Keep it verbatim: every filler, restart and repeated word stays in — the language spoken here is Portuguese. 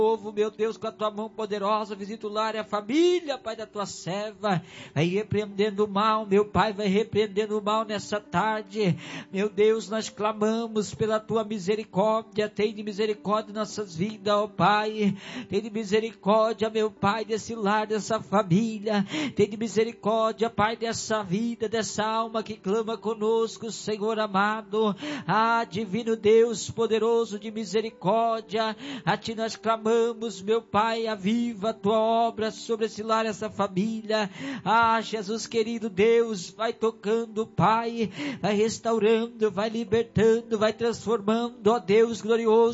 novo, meu Deus, com a tua mão poderosa, visita o lar e a família, Pai, da tua serva, vai repreendendo o mal, meu Pai, vai repreendendo o mal nessa tarde, meu Deus, nós clamamos pela tua misericórdia, tem de misericórdia em nossas vidas, ó Pai, tem de misericórdia, meu Pai, desse lar, dessa família, tem de misericórdia, Pai, dessa vida, dessa alma que clama conosco, Senhor amado, ah, divino Deus, poderoso de misericórdia, a ti nós clamamos, meu Pai, aviva a tua obra sobre esse lar, essa família, ah, Jesus querido Deus, vai tocando, Pai, vai restaurando, vai libertando, vai transformando, ó Deus glorioso,